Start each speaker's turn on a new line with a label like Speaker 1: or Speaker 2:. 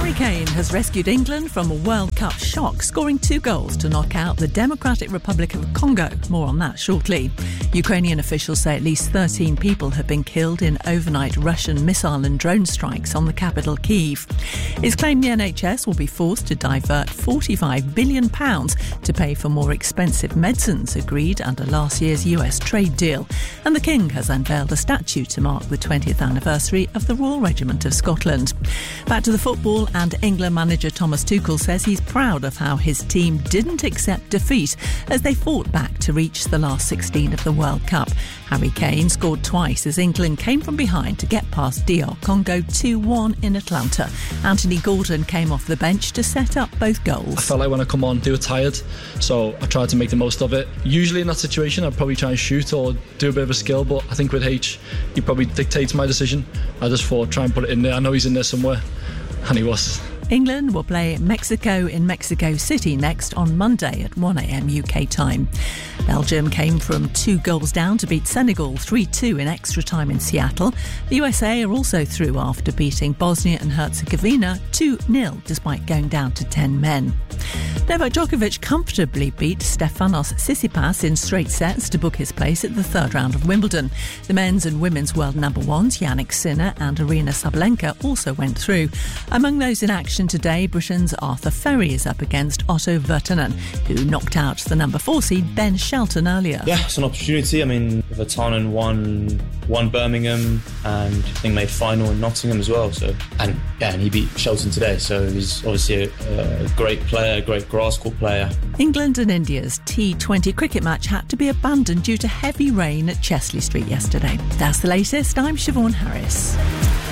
Speaker 1: Harry Kane has rescued England from a World Cup shock, scoring 2 goals to knock out the Democratic Republic of Congo. More on that shortly. Ukrainian officials say at least 13 people have been killed in overnight Russian missile and drone strikes on the capital, Kyiv. It's claimed the NHS will be forced to divert £45 billion to pay for more expensive medicines agreed under last year's US trade deal. And the King has unveiled a statue to mark the 20th anniversary of the Royal Regiment of Scotland. Back to the football, and England manager Thomas Tuchel says he's proud of how his team didn't accept defeat as they fought back to reach the last 16 of the World Cup. Harry Kane scored twice as England came from behind to get past DR Congo 2-1 in Atlanta. Anthony Gordon came off the bench to set up both goals.
Speaker 2: I felt like when I come on, they were tired, so I tried to make the most of it. Usually in that situation, I'd probably try and shoot or do a bit of a skill, but I think with H, he probably dictates my decision. I just thought, try and put it in there. I know he's in there somewhere, and he was.
Speaker 1: England will play Mexico in Mexico City next on Monday at 1 a.m. UK time. Belgium came from 2 goals down to beat Senegal 3-2 in extra time in Seattle. The USA are also through after beating Bosnia and Herzegovina 2-0 despite going down to 10 men. Novak Djokovic comfortably beat Stefanos Tsitsipas in straight sets to book his place at the third round of Wimbledon. The men's and women's world number ones, Jannik Sinner and Aryna Sabalenka, also went through. Among those in action today, Britain's Arthur Ferry is up against Otto Virtanen, who knocked out the number 4 seed Ben Shelton earlier.
Speaker 3: Yeah, it's an opportunity. I mean, Virtanen won Birmingham and I think made final in Nottingham as well. And he beat Shelton today. So he's obviously a great player, a great grass court player.
Speaker 1: England and India's T20 cricket match had to be abandoned due to heavy rain at Chesley Street yesterday. That's the latest. I'm Siobhan Harris.